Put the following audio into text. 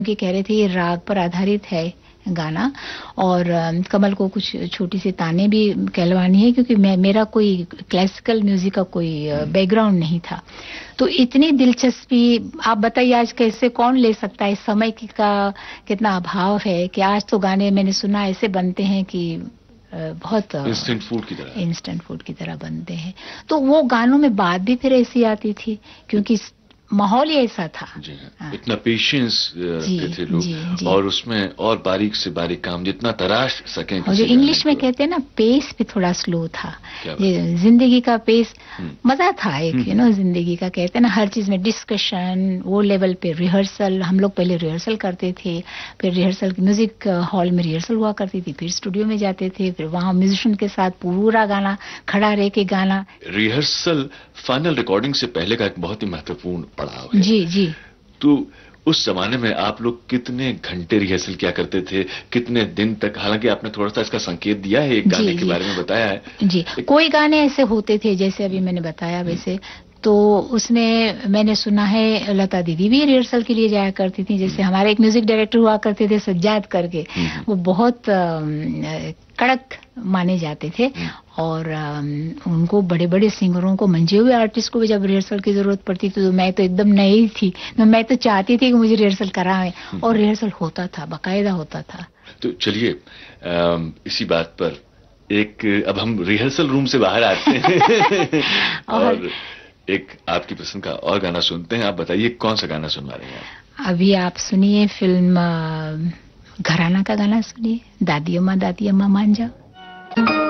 कि कह रहे थे ये राग पर आधारित है गाना। और कमल को कुछ छोटी सी ताने भी कहलवानी है, क्योंकि मेरा कोई क्लासिकल म्यूजिक का कोई बैकग्राउंड नहीं था। तो इतनी दिलचस्पी, आप बताइए आज कैसे कौन ले सकता है, इस समय का कितना अभाव है कि आज तो गाने मैंने सुना ऐसे बनते हैं कि बहुत इंस्टेंट फूड की तरह बनते हैं। तो वो गानों में बात भी फिर ऐसी आती थी, क्योंकि माहौल ही ऐसा था। जी हाँ। इतना पेशेंस के थे लोग। जी। और उसमें और बारीक से बारीक काम जितना तराश सकें। और जो इंग्लिश में कहते हैं ना, पेस भी थोड़ा स्लो था। जिंदगी का पेस मजा था एक, जिंदगी का कहते हैं ना, हर चीज में डिस्कशन, वो लेवल पे रिहर्सल। हम लोग पहले रिहर्सल करते थे, फिर रिहर्सल म्यूजिक हॉल में रिहर्सल हुआ करती थी, फिर स्टूडियो में जाते थे, फिर वहाँ म्यूजिशियन के साथ पूरा गाना खड़ा रह के गाना। रिहर्सल फाइनल रिकॉर्डिंग से पहले का एक बहुत ही महत्वपूर्ण पड़ाव है। जी जी। तो उस जमाने में आप लोग कितने घंटे रिहर्सल किया करते थे, कितने दिन तक? हालांकि आपने थोड़ा सा इसका संकेत दिया है, एक गाने के बारे में बताया है। जी, कोई गाने ऐसे होते थे जैसे अभी मैंने बताया वैसे, तो उसमें मैंने सुना है लता दीदी भी रिहर्सल के लिए जाया करती थी। जैसे हमारे एक म्यूजिक डायरेक्टर हुआ करते थे सज्जाद करके, वो बहुत कड़क माने जाते थे। और उनको बड़े बड़े सिंगरों को, मंजे हुए आर्टिस्ट को भी जब रिहर्सल की जरूरत पड़ती थी, तो मैं तो एकदम नई थी, मैं तो चाहती थी कि मुझे रिहर्सल कराएं, और रिहर्सल होता था, बाकायदा होता था। तो चलिए इसी बात पर अब हम रिहर्सल रूम से बाहर आते हैं और एक आपकी पसंद का और गाना सुनते हैं। आप बताइए कौन सा गाना सुनवा रहे हैं आप? अभी आप सुनिए फिल्म घराना का गाना सुनिए, दादी अम्मा मान जाओ।